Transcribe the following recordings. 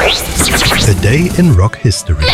A Day in Rock History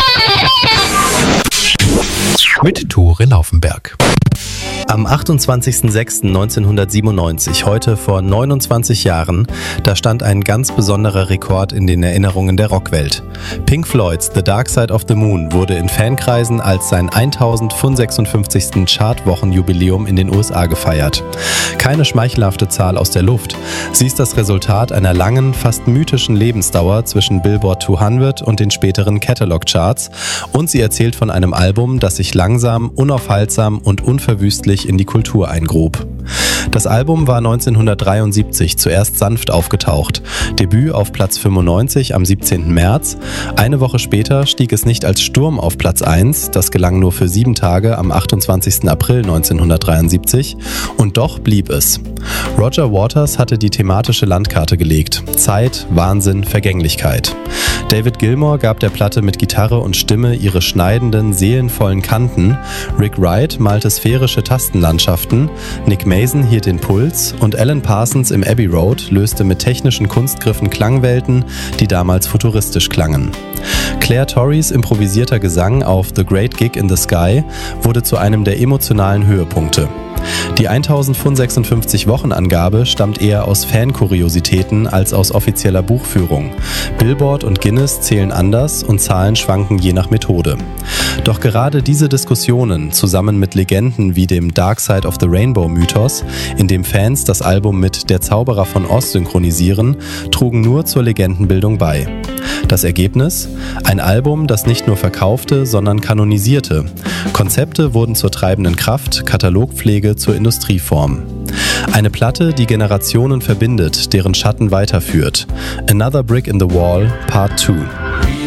mit Tore Laufenberg. Am 28.06.1997, heute vor 29 Jahren, da stand ein ganz besonderer Rekord in den Erinnerungen der Rockwelt. Pink Floyds The Dark Side of the Moon wurde in Fankreisen als sein 1055. Chartwochenjubiläum in den USA gefeiert. Keine schmeichelhafte Zahl aus der Luft. Sie ist das Resultat einer langen, fast mythischen Lebensdauer zwischen Billboard 200 und den späteren Catalog-Charts und sie erzählt von einem Album, das sich langsam, unaufhaltsam und unverwüstlich in die Kultur eingrub. Das Album war 1973 zuerst sanft aufgetaucht. Debüt auf Platz 95 am 17. März. Eine Woche später stieg es nicht als Sturm auf Platz 1, das gelang nur für 7 Tage am 28. April 1973. Und doch blieb es. Roger Waters hatte die thematische Landkarte gelegt. Zeit, Wahnsinn, Vergänglichkeit. David Gilmour gab der Platte mit Gitarre und Stimme ihre schneidenden, seelenvollen Kanten. Rick Wright malte sphärische Tastenlandschaften. Nick Mason hielt den Puls und Alan Parsons im Abbey Road löste mit technischen Kunstgriffen Klangwelten, die damals futuristisch klangen. Claire Torreys improvisierter Gesang auf The Great Gig in the Sky wurde zu einem der emotionalen Höhepunkte. Die 1056 Wochenangabe stammt eher aus Fankuriositäten als aus offizieller Buchführung. Billboard und Guinness zählen anders und Zahlen schwanken je nach Methode. Doch gerade diese Diskussionen, zusammen mit Legenden wie dem Dark Side of the Rainbow Mythos, in dem Fans das Album mit Der Zauberer von Oz synchronisieren, trugen nur zur Legendenbildung bei. Das Ergebnis? Ein Album, das nicht nur verkaufte, sondern kanonisierte. Konzepte wurden zur treibenden Kraft, Katalogpflege zur Industrieform. Eine Platte, die Generationen verbindet, deren Schatten weiterführt. Another Brick in the Wall, Part 2.